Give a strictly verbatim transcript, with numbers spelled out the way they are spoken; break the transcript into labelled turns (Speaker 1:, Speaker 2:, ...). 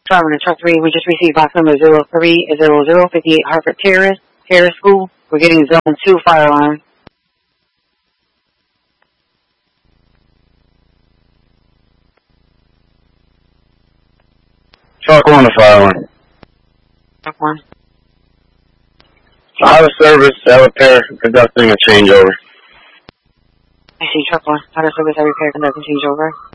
Speaker 1: Traveling to truck three, we just received box number zero three zero zero fifty-eight Hartford Terrace, Terrace School. We're getting zone two fire alarm.
Speaker 2: Truck one to fire alarm.
Speaker 1: Truck one.
Speaker 2: Out of service, at repair, conducting a changeover.
Speaker 1: I see truck one. Out of service, I repair, conducting changeover.